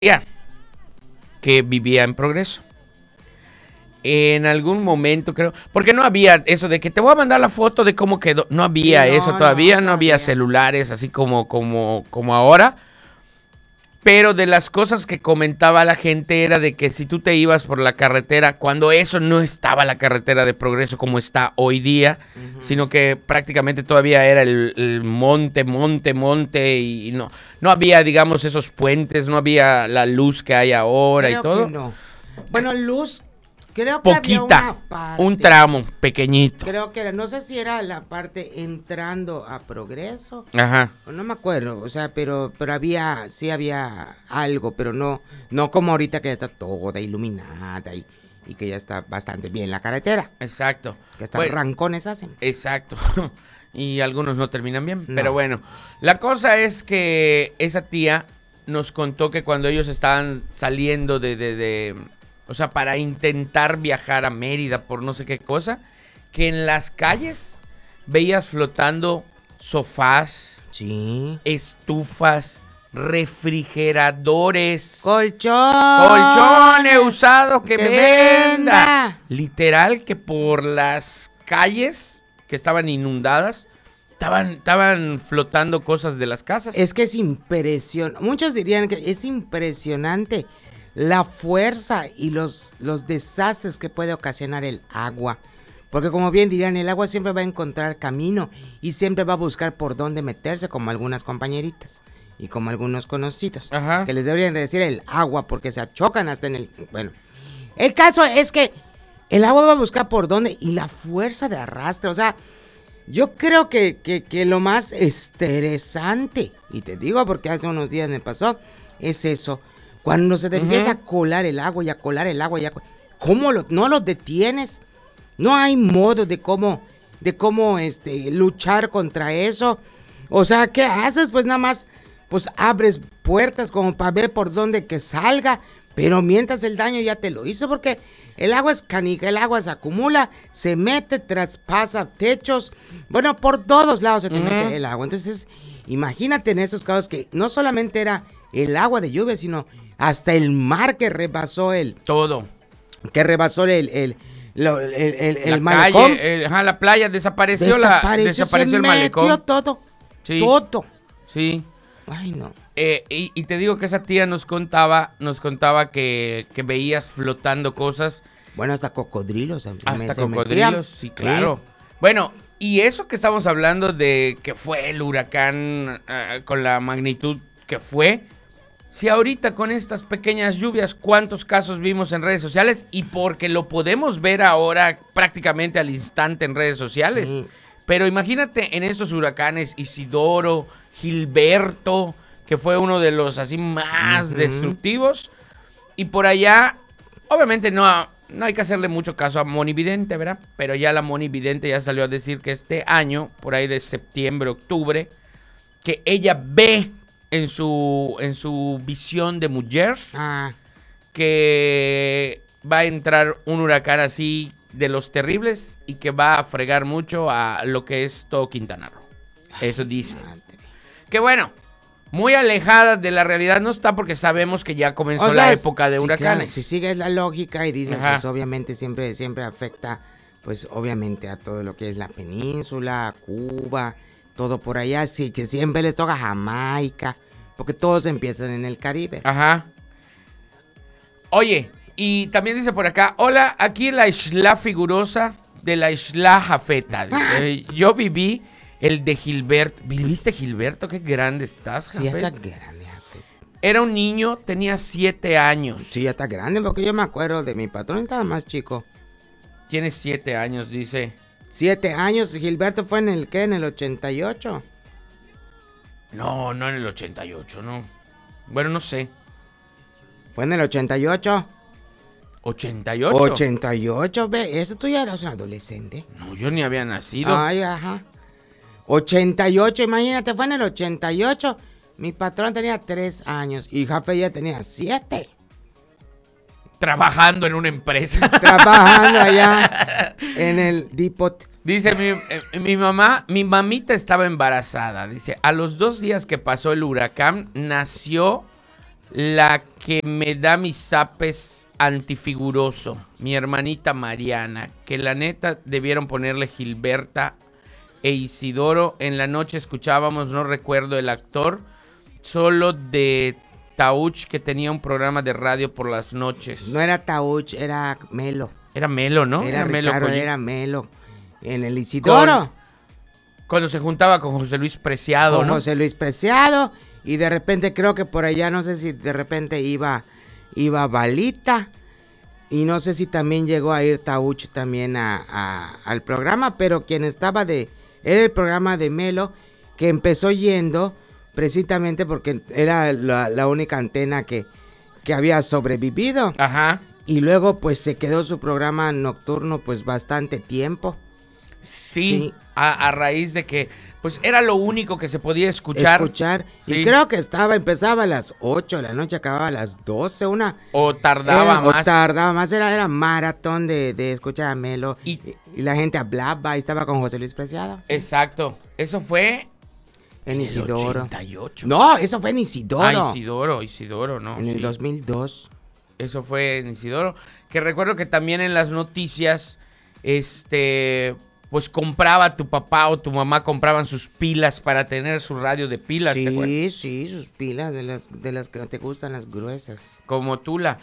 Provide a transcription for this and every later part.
tía que vivía en Progreso. En algún momento creo, porque no había eso de que te voy a mandar la foto de cómo quedó, no había Sí, no, eso todavía, no, no había todavía. celulares así como ahora, pero de las cosas que comentaba la gente era de que si tú te ibas por la carretera, cuando eso no estaba la carretera de Progreso como está hoy día, sino que prácticamente todavía era el monte y no había, digamos, esos puentes, no había la luz que hay ahora y Creo que todo. no. Bueno, luz, creo que había Poquita, una parte. un tramo pequeñito. Creo que era, no sé si era la parte entrando a Progreso, Ajá. o no me acuerdo, o sea, pero sí había algo, pero no como ahorita que ya está toda iluminada y que ya está bastante bien la carretera, Exacto. que hasta Bueno, rancones hacen. exacto. Y algunos no terminan bien. No. Pero bueno, la cosa es que esa tía nos contó que cuando ellos estaban saliendo o sea, para intentar viajar a Mérida por no sé qué cosa, que en las calles veías flotando sofás, Sí. estufas, refrigeradores, Colchón. colchones usados que Que venda. venda. Literal que por las calles que estaban inundadas estaban flotando cosas de las casas. Es que es impresionante. Muchos dirían que es impresionante la fuerza y los desastres que puede ocasionar el agua. Porque como bien dirían, el agua siempre va a encontrar camino y siempre va a buscar por dónde meterse, como algunas compañeritas y como algunos conocidos. Ajá. Que les deberían de decir el agua porque se achocan hasta en el... Bueno, el caso es que el agua va a buscar por dónde y la fuerza de arrastre, o sea... Yo creo que lo más estresante, y te digo porque hace unos días me pasó, es eso. Cuando se te empieza a colar el agua y a colar el agua, ¿cómo no lo detienes? No hay modo de cómo luchar contra eso. O sea, ¿qué haces? Pues nada más, pues abres puertas como para ver por dónde que salga. Pero mientras el daño ya te lo hizo, porque el agua es canica, el agua se acumula, se mete, traspasa techos, bueno, por todos lados se te mete el agua. Entonces, imagínate en esos casos que no solamente era el agua de lluvia, sino hasta el mar que rebasó todo. el La malecón. calle, la playa desapareció Se el malecón. metió todo, Sí. todo. Sí. Ay, no. Y te digo que esa tía nos contaba que veías flotando cosas. Bueno, hasta cocodrilos. Hasta cocodrilos, sí, claro. Bueno, y eso que estamos hablando de que fue el huracán con la magnitud que fue, si ahorita con estas pequeñas lluvias, ¿cuántos casos vimos en redes sociales? Y porque lo podemos ver ahora prácticamente al instante en redes sociales. Sí. Pero imagínate en estos huracanes, Isidoro, Gilberto, que fue uno de los así más destructivos. Y por allá, obviamente no hay que hacerle mucho caso a Moni Vidente, ¿verdad? Pero ya la Moni Vidente ya salió a decir que este año, por ahí de septiembre, octubre, que ella ve en su visión de mujeres que va a entrar un huracán así de los terribles y que va a fregar mucho a lo que es todo Quintana Roo. Eso dice. Que bueno, muy alejada de la realidad no está porque sabemos que ya comenzó la época de huracanes. Claro, si sigues la lógica y dices, Ajá. pues obviamente siempre afecta, pues obviamente a todo lo que es la península, a Cuba, todo por allá, sí, que siempre les toca Jamaica, porque todos empiezan en el Caribe. Ajá. Oye, y también dice por acá, hola, aquí la isla figurosa de la isla Jafeta. Dice, yo viví el de Gilberto. ¿Viviste Gilberto? Qué grande estás, Sí, ya Jafet. está grande. Era un niño, tenía 7 años. Sí, ya está grande, porque yo me acuerdo de mi patrón, estaba más chico. Tiene 7 años, dice. 7 años, Gilberto fue en el, ¿qué? En el 88. No en el 88, no. Bueno, no sé. ¿Fue en el 88? 88. 88, ve, eso tú ya eras un adolescente. No, yo ni había nacido. Ay, ajá. 88, imagínate, fue en el 88. Mi patrón tenía 3 años y Jafe ya tenía 7. Trabajando en una empresa. Trabajando allá en el Depot. Dice mi mamita estaba embarazada. Dice, a los 2 días que pasó el huracán, nació La que me da mis zapes antifiguroso, mi hermanita Mariana, que la neta debieron ponerle Gilberta e Isidoro. En la noche escuchábamos, no recuerdo el actor, solo de Tauch, que tenía un programa de radio por las noches. No era Tauch, era Melo. Era Melo, ¿no? Era Melo Ricardo, era Melo. En el Isidoro. Cuando se juntaba con José Luis Preciado, con ¿no? José Luis Preciado. Y de repente creo que por allá, no sé si de repente iba Balita. Y no sé si también llegó a ir Tauch también al programa. Pero quien estaba era el programa de Melo, que empezó yendo precisamente porque era la única antena que había sobrevivido. Ajá. Y luego pues se quedó su programa nocturno pues bastante tiempo. Sí. A raíz de que pues era lo único que se podía escuchar. Sí. Y creo que empezaba a las 8 de la noche, acababa a las 12, O tardaba más. Era maratón de escuchar a Melo. Y la gente hablaba y estaba con José Luis Preciado. ¿Sí? Exacto. Eso fue en Isidoro. 88. No, eso fue en Isidoro. Isidoro, no. En el 2002. Eso fue en Isidoro. Que recuerdo que también en las noticias, pues compraba tu papá o tu mamá compraban sus pilas para tener su radio de pilas. Sí, sus pilas de las que te gustan, las gruesas. Como Tula.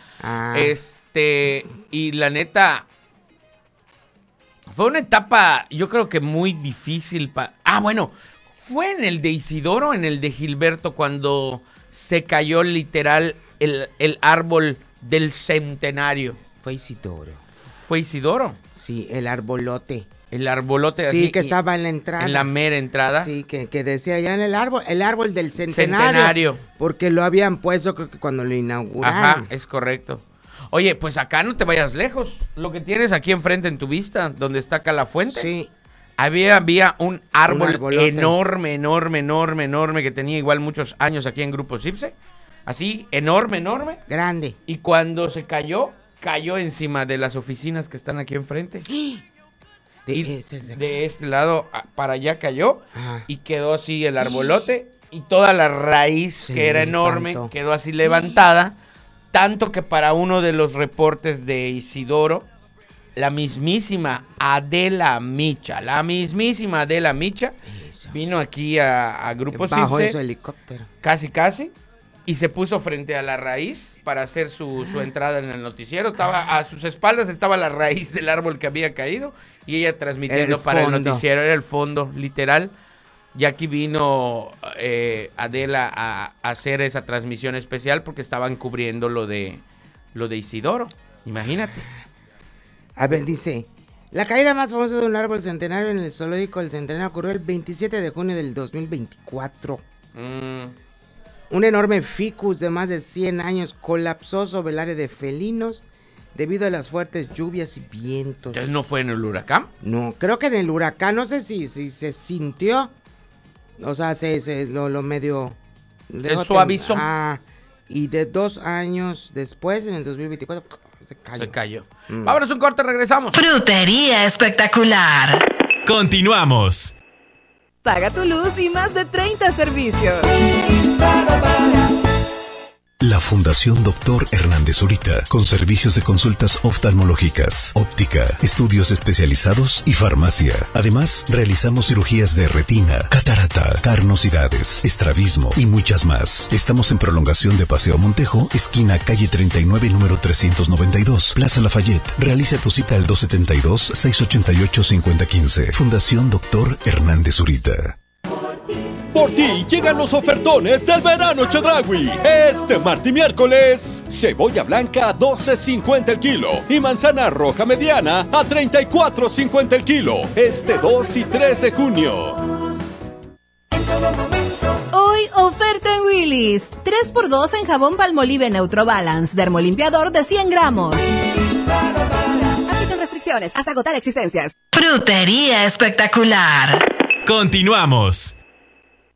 Y la neta, fue una etapa, yo creo que muy difícil. Bueno, fue en el de Isidoro, en el de Gilberto, cuando se cayó literal el árbol del centenario. Fue Isidoro. ¿Fue Isidoro? Sí, el arbolote. El arbolote. Sí, así, que estaba en la entrada. En la mera entrada. Sí, que decía ya en el árbol del centenario. Porque lo habían puesto, creo que cuando lo inauguraron. Ajá, es correcto. Oye, pues acá no te vayas lejos. Lo que tienes aquí enfrente en tu vista, donde está acá la fuente. Sí. Había un árbol enorme, que tenía igual muchos años aquí en Grupo Cipse. Así, enorme. Grande. Y cuando se cayó encima de las oficinas que están aquí enfrente. De este lado para allá cayó. Ajá. Y quedó así el arbolote y toda la raíz, que era enorme, quedó así levantada. Tanto que para uno de los reportes de Isidoro, la mismísima Adela Micha, vino aquí a Grupo Cipse. Bajo su helicóptero. Casi. Y se puso frente a la raíz para hacer su entrada en el noticiero. A sus espaldas estaba la raíz del árbol que había caído y ella transmitiendo para el noticiero. Era el fondo, literal. Y aquí vino Adela a hacer esa transmisión especial porque estaban cubriendo lo de Isidoro. Imagínate. A ver, dice, la caída más famosa de un árbol centenario en el zoológico del Centenario ocurrió el 27 de junio del 2024. Un enorme ficus de más de 100 años colapsó sobre el área de felinos debido a las fuertes lluvias y vientos. ¿Entonces no fue en el huracán? No, creo que en el huracán, no sé si se sintió. O sea, lo medio... Se suavizó. Y de 2 años después, en el 2024, se cayó. Vámonos un corte, regresamos. Frutería espectacular. Continuamos. Paga tu luz y más de 30 servicios. La Fundación Dr. Hernández Zurita, con servicios de consultas oftalmológicas, óptica, estudios especializados y farmacia. Además, realizamos cirugías de retina, catarata, carnosidades, estrabismo y muchas más. Estamos en prolongación de Paseo Montejo, esquina calle 39, número 392, Plaza Lafayette. Realiza tu cita al 272-688-5015. Fundación Dr. Hernández Zurita. Por ti llegan los ofertones del verano Chedraui. Este martes y miércoles, cebolla blanca a $12.50 el kilo y manzana roja mediana a $34.50 el kilo. Este 2 y 3 de junio. Hoy oferta en Willy's. 3x2 en jabón Palmolive Neutro Balance, dermolimpiador de 100 gramos. Aplican restricciones hasta agotar existencias. Frutería espectacular. Continuamos.